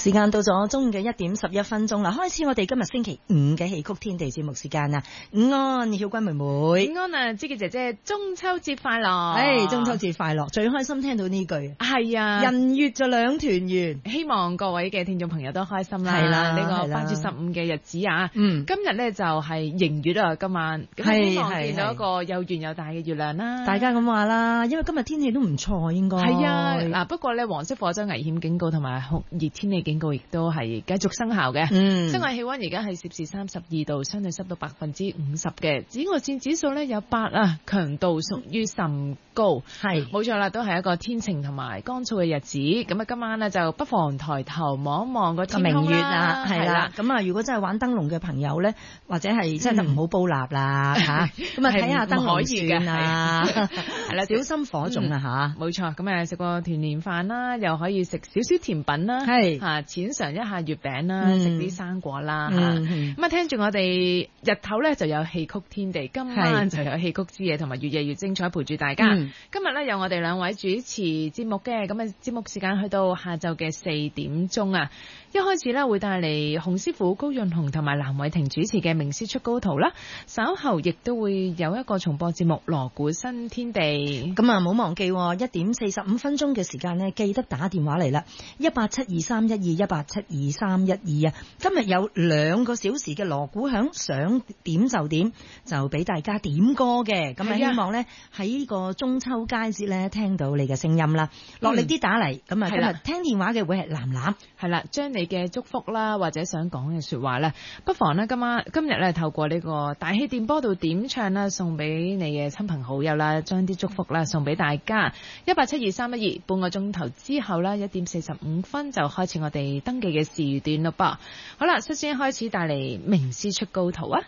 時間到咗中午嘅1:11啦，開始我哋今日星期5嘅戲曲天地節目時間啦。午安，曉君妹妹。 午安啊，知己姐姐，中秋節快樂！ 中秋節快樂，最開心聽到呢句。 係啊， 人月就兩團圓， 希望各位嘅聽眾朋友都開心啦。 係啦， 呢個8月15嘅日子啊，今日咧就係迎月啊，今晚希望見到一個又圓又大嘅月亮啦。 大家咁話啦，因為今日天氣都唔錯，應該係啊。嗱，不過咧黃色火災危險警告同埋酷熱天氣警告亦都係繼續生效嘅。室外氣溫而家係攝氏32度，相對濕度50%嘅，紫外線指數咧有8啊，強度屬於甚高。係冇錯啦，都係一個天晴同埋乾燥嘅日子。咁啊，今晚咧就不妨抬頭望一望個天空明月啊，係啦。咁啊，如果真係玩燈籠嘅朋友咧，或者係真係唔好煲蠟啦嚇。咁啊，睇下燈籠算啊，係啦，小心火種啊嚇。冇錯，咁啊食個團年飯啦，又可以食少少甜品啦，係嚇淺嘗一下月餅啦，食啲生果啦嚇。咁啊，聽住我哋日頭咧就有戲曲天地，今晚就有戲曲之夜同埋越夜越精彩陪住大家。今日咧有我哋兩位主持節目嘅，咁啊節目時間去到下晝嘅4點鐘啊。一開始咧會帶嚟洪師傅高潤鴻同埋藍偉霆主持嘅名師出高徒啦，稍後亦都會有一個重播節目鑼鼓新天地。咁啊唔好忘記1:45嘅時間呢，記得打電話嚟啦，1872312，1872312啊！今日有2個小時嘅鑼鼓響，想點就點，就俾大家點歌嘅。咁啊希望呢喺呢個中秋佳節咧聽到你嘅聲音啦，落力啲打嚟。咁啊今日聽電話嘅會係藍藍，係啦，將你嘅祝福啦，或者想講嘅說話咧，不妨咧今日咧透過呢個大氣電波度點唱啦，送俾你嘅親朋好友啦，將啲祝福啦送俾大家。1872312，半個鐘頭之後啦，1:45就開始我哋登記嘅時段咯噃。好啦，率先開始帶嚟名師出高徒啊！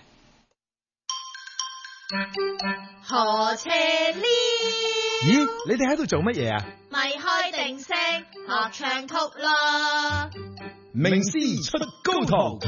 何斜呢？ 咦，你哋喺度做乜嘢啊？ 咪開定聲學唱曲咯！ 名師出高徒，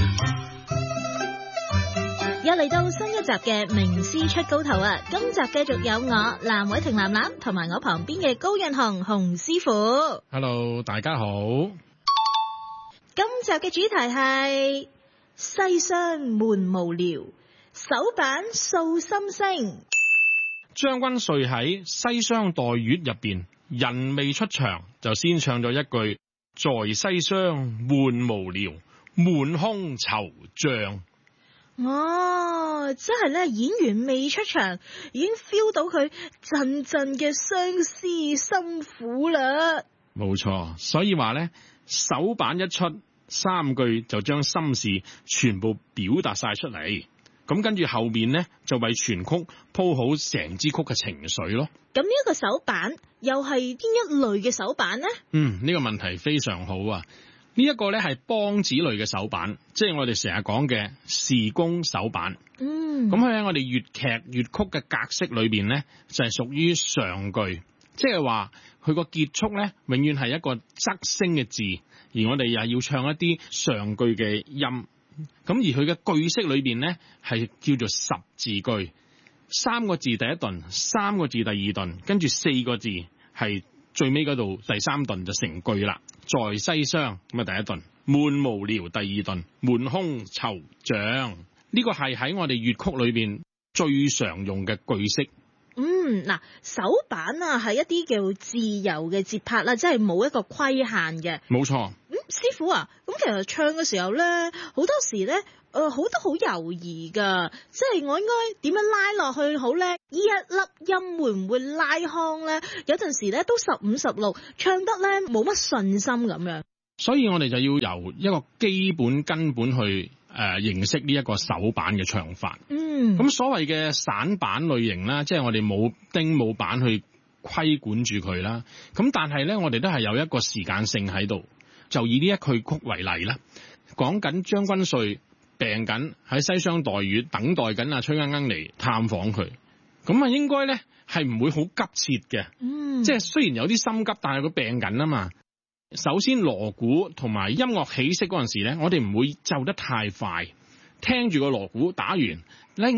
又嚟到新一集嘅名師出高徒啊！今集繼續有我藍偉霆藍藍同埋我旁邊嘅高潤鴻洪師傅。 Hello， 大家好。 今集嘅主題係西廂悶無聊，首版訴心聲。 張君瑞喺《西廂待月》入邊，人未出場就先唱咗一句：在西廂悶無聊，滿胸惆悵。 哦，真係咧，演員未出場，已經 feel 到佢陣陣嘅相思心苦啦。 冇錯，所以話咧，首版一出，3句就將心事全部表達晒出嚟。咁跟住後面呢，就為全曲鋪好成支曲嘅情緒咯。 咁呢一個首版又係邊一類嘅首版呢？ 呢個問題非常好啊！呢一個呢係梆子類嘅首版，即係我哋成日講嘅時工首版。咁佢喺我哋粵劇粵曲嘅格式裏邊呢，就係屬於上句，即係話佢個結束呢，永遠係一個仄聲嘅字，而我哋又要唱一啲上句嘅音。咁而佢嘅句式裏邊呢，係叫做10字句，3個字第一頓，3個字第二頓，跟住4個字係最尾嗰度第3頓就成句啦。在西廂咁啊第一頓，悶無聊第二頓，滿胸惆悵。呢個係喺我哋粵曲裏邊最常用嘅句式。 嗱，首版啊係一啲叫自由嘅節拍啦，即係冇一個規限嘅。 冇錯。 師傅啊，咁其實唱嘅時候咧，好多時咧，好多好猶豫噶，即係我應該點樣拉落去好咧？呢一粒音會唔會拉腔咧？有陣時咧都15、16，唱得咧冇乜信心咁樣。 所以我哋就要由一個基本根本去認識呢一個首版嘅唱法。咁所謂嘅散板類型啦，即係我哋冇丁冇板去規管住佢啦。咁但係咧，我哋都係有一個時間性喺度。就以呢一句曲為例啦，講緊張君瑞病緊喺西廂待月，等待緊阿崔鶯鶯嚟探訪佢。咁啊，應該咧係唔會好急切嘅。即係雖然有啲心急，但係佢病緊啊嘛。首先鑼鼓同埋音樂起色嗰陣時咧，我哋唔會奏得太快，聽住個鑼鼓打完，咧